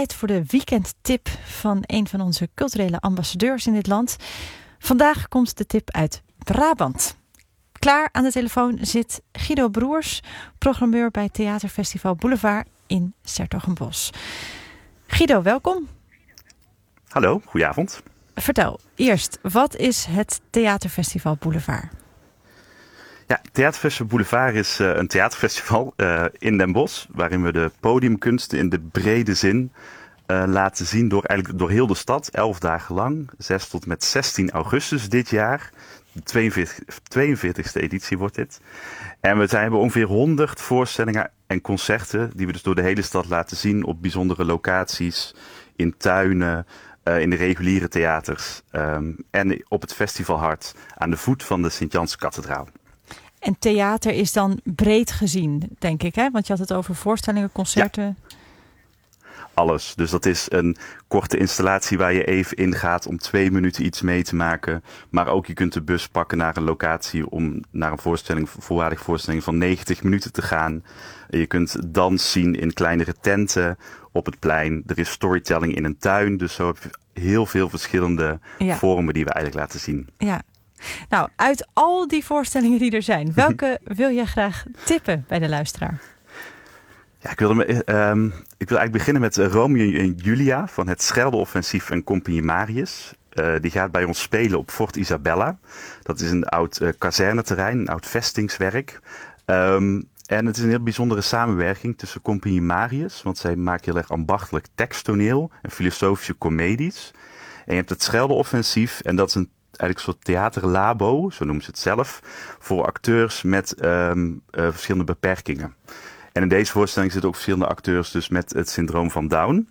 Tijd voor de weekendtip van een van onze culturele ambassadeurs in dit land. Vandaag komt de tip uit Brabant. Klaar aan de telefoon zit Guido Broers, programmeur bij Theaterfestival Boulevard in 's-Hertogenbosch. Guido, welkom. Hallo, goedenavond. Vertel eerst, wat is het Theaterfestival Boulevard? Ja, Theaterfestival Boulevard is een theaterfestival in Den Bosch, waarin we de podiumkunsten in de brede zin laten zien door heel de stad, 11 dagen lang, 6 tot met 16 augustus dit jaar. De 42e editie wordt dit. En we hebben ongeveer 100 voorstellingen en concerten die we dus door de hele stad laten zien op bijzondere locaties, in tuinen, in de reguliere theaters en op het festivalhart aan de voet van de Sint-Janskathedraal. En theater is dan breed gezien, denk ik, hè? Want je had het over voorstellingen, concerten. Ja. Alles. Dus dat is een korte installatie waar je even ingaat om 2 minuten iets mee te maken. Maar ook je kunt de bus pakken naar een locatie om naar een volwaardige voorstelling van 90 minuten te gaan. Je kunt dans zien in kleinere tenten op het plein. Er is storytelling in een tuin. Dus zo heb je heel veel verschillende vormen die we eigenlijk laten zien. Ja. Nou, uit al die voorstellingen die er zijn, welke wil jij graag tippen bij de luisteraar? Ja, ik wil eigenlijk beginnen met Romeo en Julia van het Schelde-offensief en Compagnie Marius. Die gaat bij ons spelen op Fort Isabella. Dat is een oud kazerneterrein, een oud vestingswerk. En het is een heel bijzondere samenwerking tussen Compagnie Marius, want zij maken heel erg ambachtelijk teksttoneel en filosofische comedies. En je hebt het Schelde-offensief en dat is eigenlijk een soort theaterlabo, zo noemen ze het zelf, voor acteurs met verschillende beperkingen. En in deze voorstelling zitten ook verschillende acteurs dus met het syndroom van Down.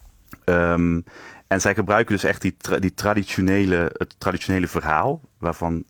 En zij gebruiken dus echt het traditionele verhaal, waarvan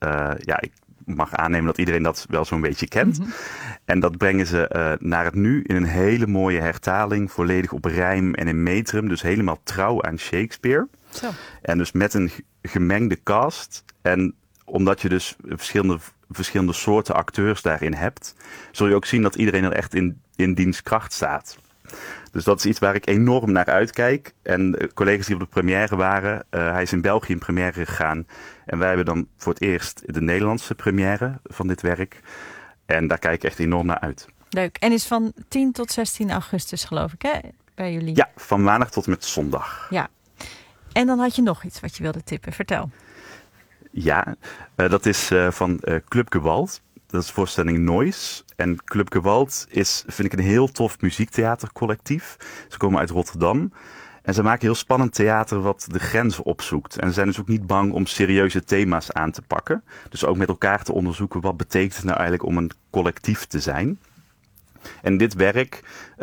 ik mag aannemen dat iedereen dat wel zo'n beetje kent. Mm-hmm. En dat brengen ze naar het nu in een hele mooie hertaling, volledig op rijm en in metrum, dus helemaal trouw aan Shakespeare. Zo. En dus met een gemengde cast. En omdat je dus verschillende soorten acteurs daarin hebt, zul je ook zien dat iedereen er echt in diens kracht staat. Dus dat is iets waar ik enorm naar uitkijk. En de collega's die op de première waren, hij is in België in première gegaan. En wij hebben dan voor het eerst de Nederlandse première van dit werk. En daar kijk ik echt enorm naar uit. Leuk. En is van 10 tot 16 augustus geloof ik, hè? Bij jullie? Ja, van maandag tot en met zondag. Ja. En dan had je nog iets wat je wilde tippen. Vertel. Ja, dat is van Club Gewalt. Dat is de voorstelling Noise. En Club Gewalt vind ik een heel tof muziektheatercollectief. Ze komen uit Rotterdam. En ze maken heel spannend theater wat de grenzen opzoekt. En ze zijn dus ook niet bang om serieuze thema's aan te pakken. Dus ook met elkaar te onderzoeken wat betekent het nou eigenlijk om een collectief te zijn. En dit werk,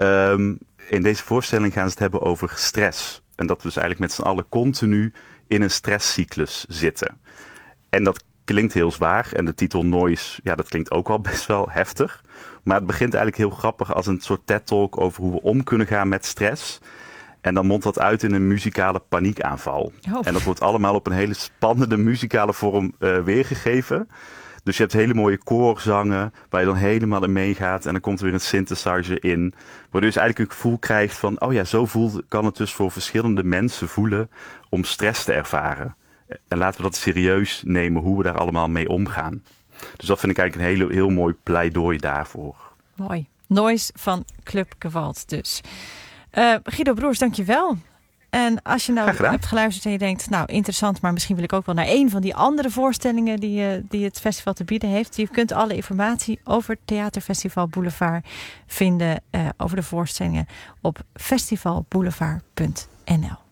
in deze voorstelling gaan ze het hebben over stress. En dat we dus eigenlijk met z'n allen continu in een stresscyclus zitten. En dat klinkt heel zwaar. En de titel Noise, ja, dat klinkt ook al best wel heftig. Maar het begint eigenlijk heel grappig als een soort TED-talk over hoe we om kunnen gaan met stress. En dan mondt dat uit in een muzikale paniekaanval. Oh. En dat wordt allemaal op een hele spannende muzikale vorm weergegeven. Dus je hebt hele mooie koorzangen waar je dan helemaal in meegaat. En dan komt er weer een synthesizer in. Waardoor je dus eigenlijk een gevoel krijgt van, oh ja, zo kan het dus voor verschillende mensen voelen om stress te ervaren. En laten we dat serieus nemen, hoe we daar allemaal mee omgaan. Dus dat vind ik eigenlijk een heel mooi pleidooi daarvoor. Mooi. Noise van Club Gewalt dus. Guido Broers, dankjewel. En als je nou hebt geluisterd en je denkt, nou interessant, maar misschien wil ik ook wel naar een van die andere voorstellingen die het festival te bieden heeft. Je kunt alle informatie over Theaterfestival Boulevard vinden, over de voorstellingen op festivalboulevard.nl.